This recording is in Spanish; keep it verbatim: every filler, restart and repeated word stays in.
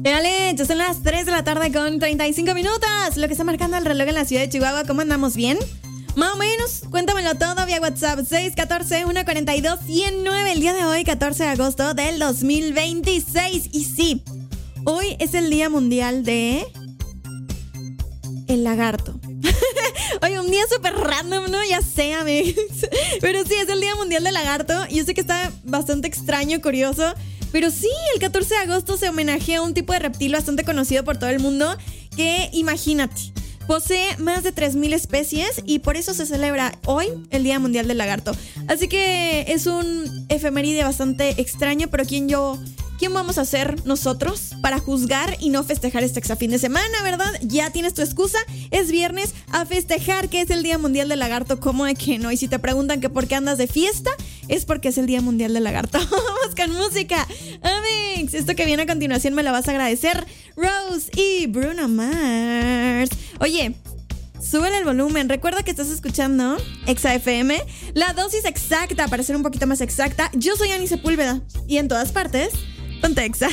Dale, ya son las tres de la tarde con treinta y cinco minutos. Lo que está marcando el reloj en la ciudad de Chihuahua. ¿Cómo andamos? ¿Bien? Más o menos. Cuéntamelo todo vía WhatsApp. seis uno cuatro, uno cuatro dos, uno cero nueve. El día de hoy, catorce de agosto del dos mil veintiséis. Y sí, hoy es el Día Mundial de... el lagarto. Oye, un día súper random, ¿no? Ya sé, amigos. Pero sí, es el Día Mundial del Lagarto. Yo sé que está bastante extraño, curioso. Pero sí, el catorce de agosto se homenajea a un tipo de reptil bastante conocido por todo el mundo que, imagínate, posee más de tres mil especies y por eso se celebra hoy el Día Mundial del Lagarto. Así que es un efeméride bastante extraño, pero ¿quién yo... ¿Quién vamos a ser nosotros para juzgar y no festejar este extra fin de semana, verdad? Ya tienes tu excusa, es viernes, a festejar que es el Día Mundial del Lagarto, ¿cómo de que no? Y si te preguntan que por qué andas de fiesta, es porque es el Día Mundial del Lagarto. Vamos con música, amigos. Esto que viene a continuación me lo vas a agradecer, Rose y Bruno Mars. Oye, súbele el volumen. Recuerda que estás escuchando Exa F M, la dosis exacta, para ser un poquito más exacta. Yo soy Ani Sepúlveda y en todas partes, ponte Exa.